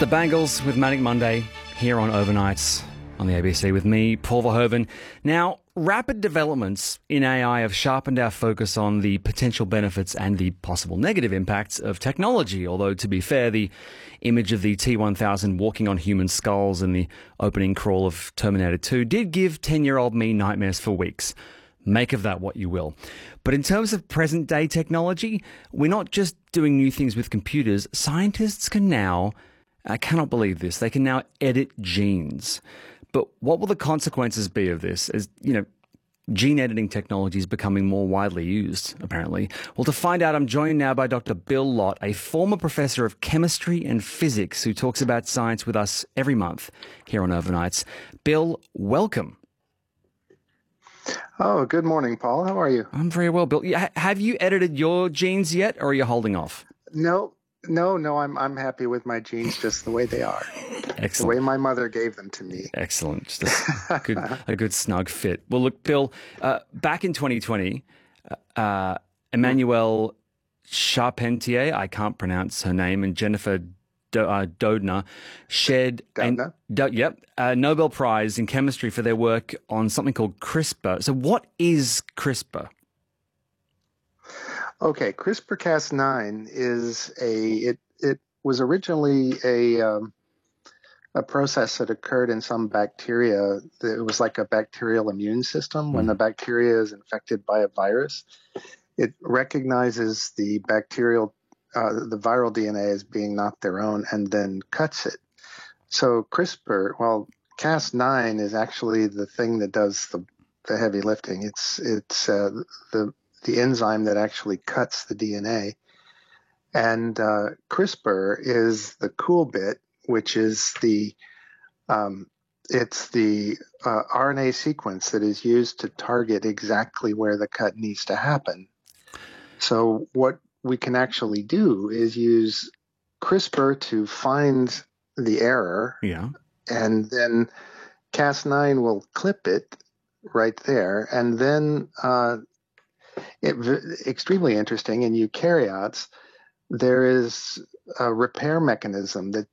the Bangles with Manic Monday here on Overnights on the ABC with me, Paul Verhoeven. Now, rapid developments in AI have sharpened our focus on the potential benefits and the possible negative impacts of technology. Although, to be fair, the image of the T-1000 walking on human skulls in the opening crawl of Terminator 2 did give 10-year-old me nightmares for weeks. Make of that what you will. But in terms of present-day technology, we're not just doing new things with computers. Scientists can now, I cannot believe this, they can now edit genes. But what will the consequences be of this? As you know, gene editing technology is becoming more widely used, apparently. Well, to find out, I'm joined now by Dr. Bill Lott, a former professor of chemistry and physics who talks about science with us every month here on Overnights. Bill, welcome. Oh, good morning, Paul. How are you? I'm very well, Bill. Have you edited your genes yet, or are you holding off? No. I'm happy with my genes just the way they are. Excellent. The way my mother gave them to me. Excellent. Just a good snug fit. Well, look, Bill, back in 2020, Emmanuelle Charpentier, I can't pronounce her name, and Jennifer Doudna shared a Nobel Prize in chemistry for their work on something called CRISPR. So what is CRISPR? Okay, CRISPR-Cas9 is it was originally a process that occurred in some bacteria. It was like a bacterial immune system. When the bacteria is infected by a virus, it recognizes the viral DNA as being not their own and then cuts it. So CRISPR, Cas9 is actually the thing that does the heavy lifting. It's the enzyme that actually cuts the DNA. And CRISPR is the cool bit, which is it's the RNA sequence that is used to target exactly where the cut needs to happen. So what we can actually do is use CRISPR to find the error, and then Cas9 will clip it right there, and then extremely interesting, in eukaryotes, there is a repair mechanism that